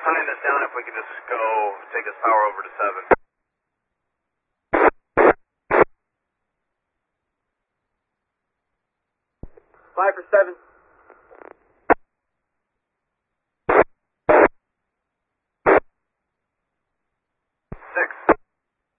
tying this down if we could just go take this power over to 7. 5 for 7. 6.